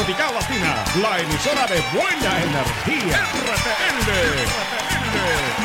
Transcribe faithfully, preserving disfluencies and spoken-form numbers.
Tropical Latina, la emisora de buena energía. R T N. R T N.